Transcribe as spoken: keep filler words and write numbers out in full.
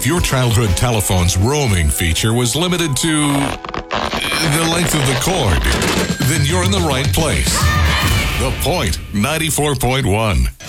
If your childhood telephone's roaming feature was limited to the length of the cord, then you're in the right place. The Point ninety-four point one.